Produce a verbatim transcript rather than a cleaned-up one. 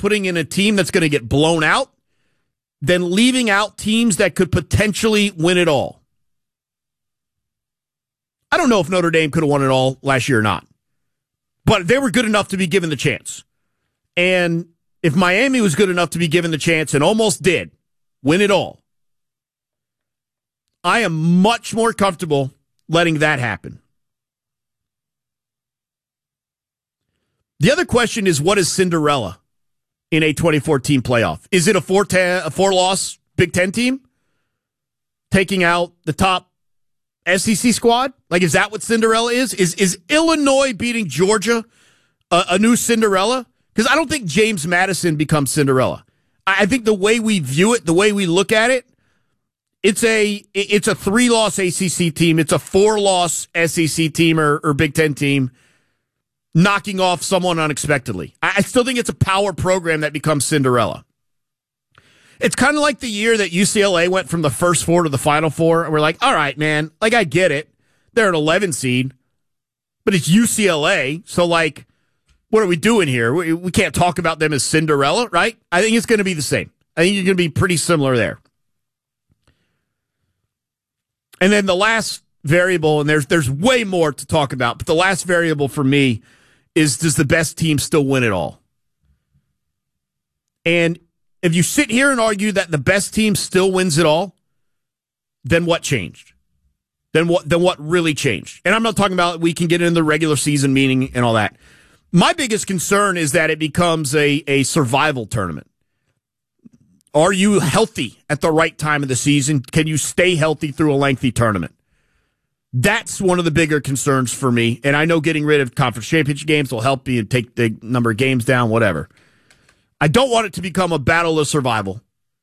putting in a team that's going to get blown out than leaving out teams that could potentially win it all. I don't know if Notre Dame could have won it all last year or not, but they were good enough to be given the chance. And if Miami was good enough to be given the chance and almost did win it all, I am much more comfortable letting that happen. The other question is, what is Cinderella in a twenty fourteen playoff? Is it a four ten, a four-loss Big Ten team taking out the top S E C squad? Like, is that what Cinderella is? Is is Illinois beating Georgia a, a new Cinderella? Because I don't think James Madison becomes Cinderella. I, I think the way we view it, the way we look at it, it's a it's a three-loss A C C team. It's a four-loss S E C team or, or Big Ten team knocking off someone unexpectedly. I, I still think it's a power program that becomes Cinderella. It's kind of like the year that U C L A went from the first four to the Final Four, and we're like, all right, man, like, I get it. They're an eleven seed, but it's U C L A, so, like, what are we doing here? We, we can't talk about them as Cinderella, right? I think it's going to be the same. I think you're going to be pretty similar there. And then the last variable, and there's there's way more to talk about, but the last variable for me is, does the best team still win it all? And if you sit here and argue that the best team still wins it all, then what changed? Then what then what really changed? And I'm not talking about we can get into the regular season meaning and all that. My biggest concern is that it becomes a, a survival tournament. Are you healthy at the right time of the season? Can you stay healthy through a lengthy tournament? That's one of the bigger concerns for me. And I know getting rid of conference championship games will help you take the number of games down, whatever. I don't want it to become a battle of survival.